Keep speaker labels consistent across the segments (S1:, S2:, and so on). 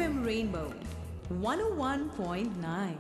S1: FM Rainbow 101.9.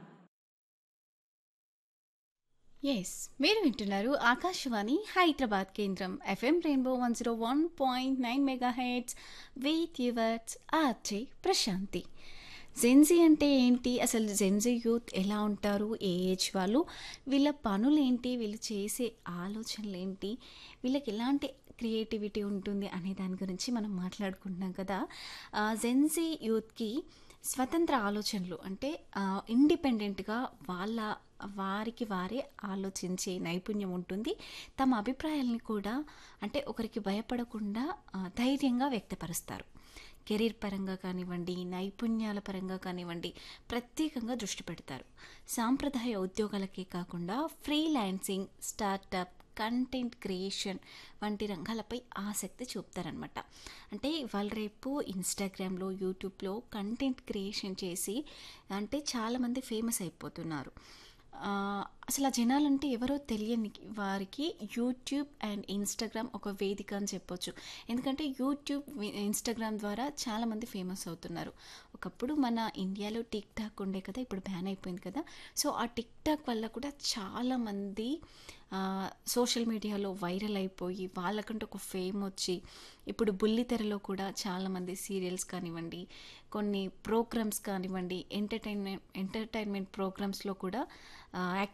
S2: Yes మీరు వింటున్నారు ఆకాశవాణి హైదరాబాద్ కేంద్రం FM rainbow 101.9 mega heads with yours RJ Prashanti. Gen Z అంటే ఏంటి, అసలు జెన్జీ యూత్ ఎలా ఉంటారు, ఏ ఏజ్ వాళ్ళు, వీళ్ళ పనులేంటి, వీళ్ళు చేసే ఆలోచనలు ఏంటి, వీళ్ళకి ఎలాంటి క్రియేటివిటీ ఉంటుంది అనే దాని గురించి మనం మాట్లాడుకుంటున్నాం కదా. జెన్జీ యూత్కి స్వతంత్ర ఆలోచనలు అంటే ఇండిపెండెంట్గా వారికి వారే ఆలోచించే నైపుణ్యం ఉంటుంది. తమ అభిప్రాయాల్ని కూడా అంటే ఒకరికి భయపడకుండా ధైర్యంగా వ్యక్తపరుస్తారు. కెరీర్ పరంగా కానివ్వండి, నైపుణ్యాల పరంగా కానివ్వండి, ప్రత్యేకంగా దృష్టి పెడతారు. సాంప్రదాయ ఉద్యోగాలకే కాకుండా ఫ్రీలాన్సింగ్, స్టార్టప్, కంటెంట్ క్రియేషన్ వంటి రంగాలపై ఆసక్తి చూపుతారనమాట. అంటే వాళ్ళు రేపు ఇన్స్టాగ్రామ్లో, యూట్యూబ్లో కంటెంట్ క్రియేషన్ చేసి అంటే చాలామంది ఫేమస్ అయిపోతున్నారు. అసలు ఆ జనాలంటే ఎవరో తెలియని వారికి యూట్యూబ్ అండ్ ఇన్స్టాగ్రామ్ ఒక వేదిక అని చెప్పొచ్చు. ఎందుకంటే యూట్యూబ్, ఇన్స్టాగ్రామ్ ద్వారా చాలామంది ఫేమస్ అవుతున్నారు. ఒకప్పుడు మన ఇండియాలో టిక్ టాక్ ఉండే కదా, ఇప్పుడు బ్యాన్ అయిపోయింది కదా. సో ఆ టిక్ టాక్ వల్ల కూడా చాలామంది సోషల్ మీడియాలో వైరల్ అయిపోయి వాళ్ళకంటూ ఒక ఫేమ్ వచ్చి ఇప్పుడు బుల్లితెరలో కూడా చాలామంది సీరియల్స్ కానివ్వండి, కొన్ని ప్రోగ్రామ్స్ కానివ్వండి, ఎంటర్టైన్మెంట్ ప్రోగ్రామ్స్లో కూడా